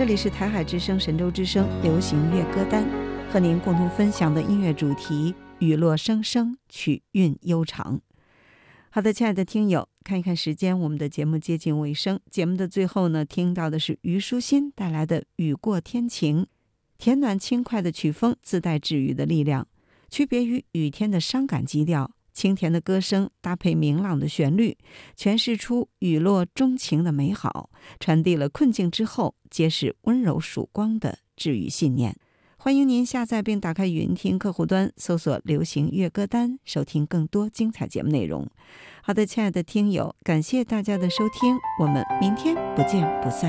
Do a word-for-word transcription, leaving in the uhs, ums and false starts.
这里是台海之声神州之声流行乐歌单，和您共同分享的音乐主题雨落声声，曲韵悠长。好的，亲爱的听友，看一看时间，我们的节目接近尾声。节目的最后呢，听到的是虞书欣带来的《雨过天晴》，甜暖轻快的曲风自带治愈的力量，区别于雨天的伤感基调，清甜的歌声搭配明朗的旋律，诠释出雨落钟情的美好，传递了困境之后皆是温柔曙光的治愈信念。欢迎您下载并打开语音听客户端，搜索流行乐歌单，收听更多精彩节目内容。好的，亲爱的听友，感谢大家的收听，我们明天不见不散。